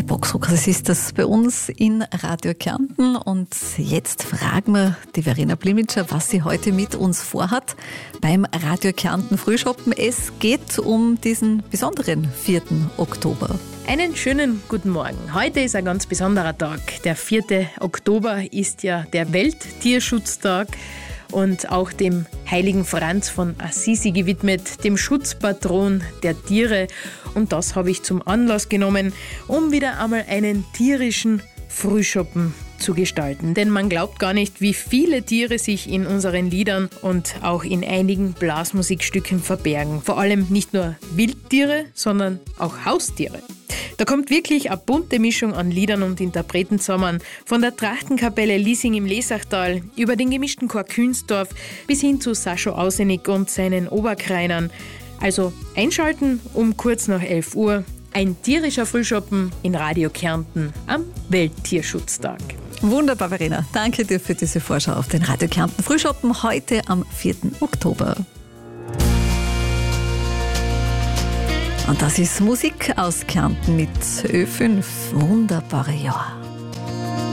Boxhocker. Das ist das bei uns in Radio Kärnten. Und jetzt fragen wir die Verena Blimitscher, was sie heute mit uns vorhat beim Radio Kärnten Frühschoppen. Es geht um diesen besonderen 4. Oktober. Einen schönen guten Morgen. Heute ist ein ganz besonderer Tag. Der 4. Oktober ist ja der Welttierschutztag und auch dem heiligen Franz von Assisi gewidmet, dem Schutzpatron der Tiere. Und das habe ich zum Anlass genommen, um wieder einmal einen tierischen Frühschoppen zu gestalten. Denn man glaubt gar nicht, wie viele Tiere sich in unseren Liedern und auch in einigen Blasmusikstücken verbergen. Vor allem nicht nur Wildtiere, sondern auch Haustiere. Da kommt wirklich eine bunte Mischung an Liedern und Interpreten zusammen. Von der Trachtenkapelle Liesing im Lesachtal über den gemischten Chor Künsdorf bis hin zu Sascho Ausenig und seinen Oberkreinern. Also einschalten um kurz nach 11 Uhr. Ein tierischer Frühschoppen in Radio Kärnten am Welttierschutztag. Wunderbar, Verena. Danke dir für diese Vorschau auf den Radio Kärnten Frühschoppen heute am 4. Oktober. Und das ist Musik aus Kärnten mit Ö5. Wunderbare Jahr.